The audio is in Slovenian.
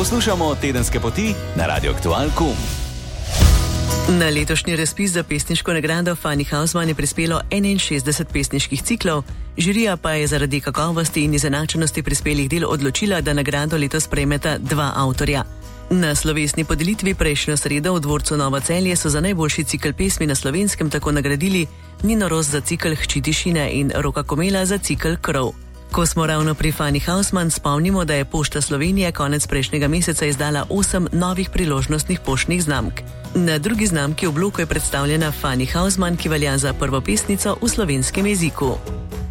Poslušamo Tedenske poti na Radio Aktualku. Na letošnji razpis za pesniško nagrado Fanny Hausmann je prispelo 61 pesniških ciklov, žirija pa je zaradi kakovosti in izenačenosti prispelih del odločila, da nagrado letos prejmeta 2 avtorja. Na slovesni podelitvi prejšnjo sredo v dvorcu Novo Celje so za najboljši cikel pesmi na Slovenskem tako nagradili Nino Roz za cikel Hči tišine in Roka Komela za cikel Krov. Ko smo ravno pri Fanny Hausmann, spomnimo, da je Pošta Slovenije konec prejšnjega meseca izdala 8 novih priložnostnih poštnih znamk. Na drugi znamki v bloku je predstavljena Fanny Hausmann, ki velja za prvo pesnico v slovenskem jeziku.